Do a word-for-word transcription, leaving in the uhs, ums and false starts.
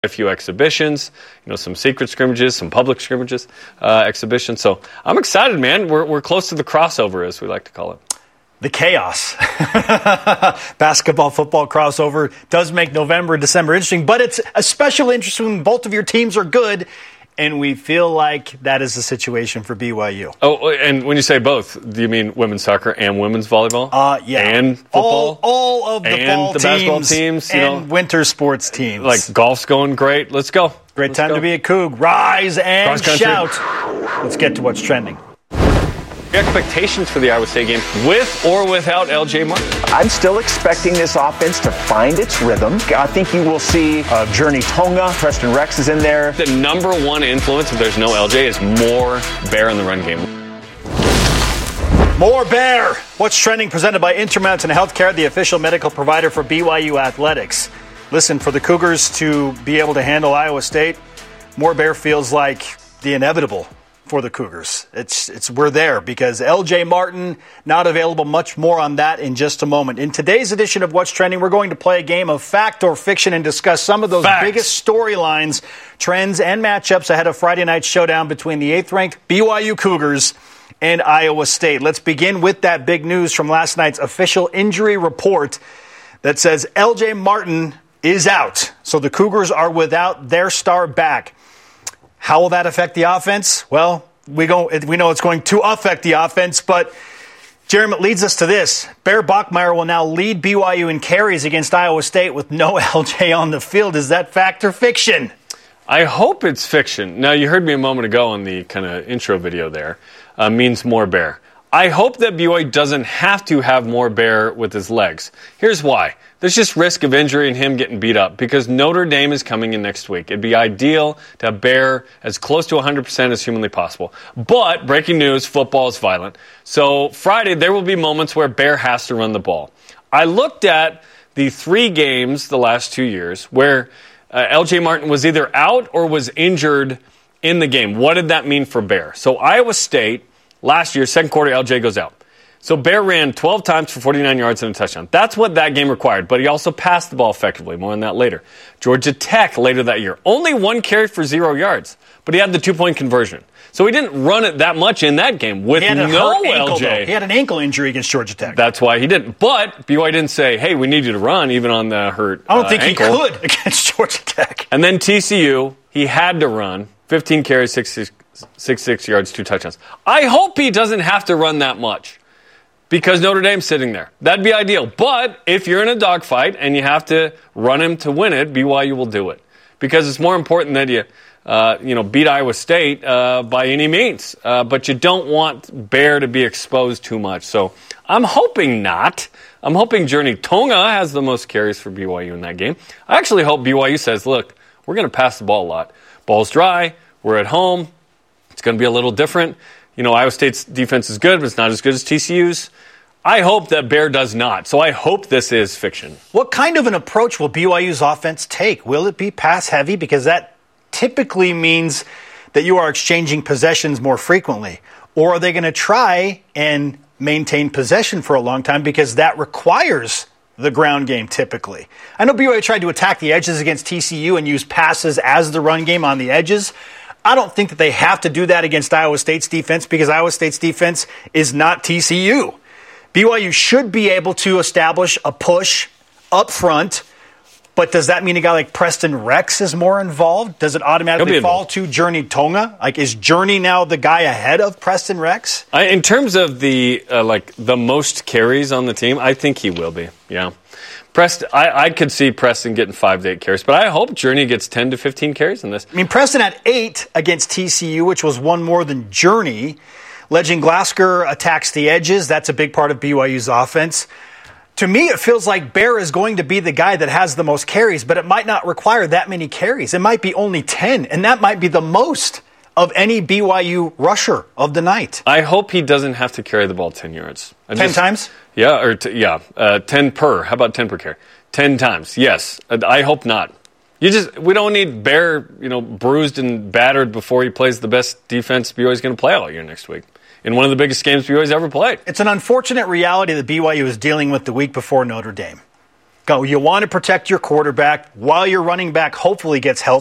a few exhibitions, you know, some secret scrimmages, some public scrimmages, uh, exhibitions. So I'm excited, man. We're we're close to the crossover, as we like to call it. The chaos. Basketball, football crossover does make November and December interesting, but it's a special interest when both of your teams are good, and we feel like that is the situation for B Y U. Oh, and when you say both, do you mean women's soccer and women's volleyball? Uh, yeah. And football? All, all of the and fall the teams basketball teams, you and know, winter sports teams. Like golf's going great. Let's go. Great Let's time go. to be a Coug. Rise and Cross country. shout. Let's get to what's trending. Expectations for the Iowa State game, with or without L J Martin? I'm still expecting this offense to find its rhythm. I think you will see uh, Journey Tonga, Preston Rex is in there. The number one influence if there's no L J is more Bear in the run game. More Bear. What's trending presented by Intermountain Healthcare, the official medical provider for B Y U athletics. Listen, for the Cougars to be able to handle Iowa State, More Bear feels like the inevitable for the Cougars. It's it's we're there because L J Martin not available. Much more on that in just a moment. In today's edition of What's Trending, we're going to play a game of fact or fiction and discuss some of those Facts. biggest storylines, trends, and matchups ahead of Friday night's showdown between the eighth-ranked B Y U Cougars and Iowa State. Let's begin with that big news from last night's official injury report that says L J Martin is out. So the Cougars are without their star back. How will that affect the offense? Well, we go, we know it's going to affect the offense, but Jeremy, it leads us to this. Bear Bachmeier will now lead B Y U in carries against Iowa State with no L J on the field. Is that fact or fiction? I hope it's fiction. Now, you heard me a moment ago on the kind of intro video there. Uh, means more Bear. I hope that B Y U doesn't have to have more Bear with his legs. Here's why. There's just risk of injury and him getting beat up because Notre Dame is coming in next week. It'd be ideal to have Bear as close to one hundred percent as humanly possible. But, breaking news, football is violent. So Friday, there will be moments where Bear has to run the ball. I looked at the three games the last two years where uh, L J Martin was either out or was injured in the game. What did that mean for Bear? So Iowa State, last year, second quarter, L J goes out. So Bear ran twelve times for forty-nine yards and a touchdown. That's what that game required, but he also passed the ball effectively. More on that later. Georgia Tech later that year. Only one carry for zero yards, but he had the two-point conversion. So he didn't run it that much in that game with no ankle, L J. Though. He had an ankle injury against Georgia Tech. That's why he didn't. But B Y U didn't say, hey, we need you to run, even on the hurt I don't uh, think ankle. he could against Georgia Tech. And then T C U, he had to run. fifteen carries, six, six, six yards, two touchdowns. I hope he doesn't have to run that much because Notre Dame's sitting there. That'd be ideal. But if you're in a dogfight and you have to run him to win it, B Y U will do it because it's more important that you, uh, you know, beat Iowa State uh, by any means. Uh, but you don't want Bear to be exposed too much. So I'm hoping not. I'm hoping Journey Tonga has the most carries for B Y U in that game. I actually hope B Y U says, look, we're going to pass the ball a lot. Ball's dry. We're at home. It's going to be a little different. You know, Iowa State's defense is good, but it's not as good as T C U's. I hope that Bear does not. So I hope this is fiction. What kind of an approach will B Y U's offense take? Will it be pass heavy? Because that typically means that you are exchanging possessions more frequently. Or are they going to try and maintain possession for a long time because that requires the ground game typically? I know B Y U tried to attack the edges against T C U and use passes as the run game on the edges. I don't think that they have to do that against Iowa State's defense because Iowa State's defense is not T C U. B Y U should be able to establish a push up front, but does that mean a guy like Preston Rex is more involved? Does it automatically fall to Journey Tonga? Like, is Journey now the guy ahead of Preston Rex? I, in terms of the uh, like the most carries on the team, I think he will be. Yeah, Preston. I, I could see Preston getting five to eight carries, but I hope Journey gets ten to fifteen carries in this. I mean, Preston had eight against T C U, which was one more than Journey. Legend Glasgow attacks the edges. That's a big part of B Y U's offense. To me, it feels like Bear is going to be the guy that has the most carries, but it might not require that many carries. It might be only ten, and that might be the most of any B Y U rusher of the night. I hope he doesn't have to carry the ball ten yards. I ten just, times? Yeah, or t- yeah, uh, ten per. How about ten per carry? Ten times. Yes, I hope not. You just we don't need Bear, you know, bruised and battered before he plays the best defense B Y U is going to play all year next week. In one of the biggest games B Y U's ever played. It's an unfortunate reality that B Y U is dealing with the week before Notre Dame. You want to protect your quarterback while your running back hopefully gets healthy.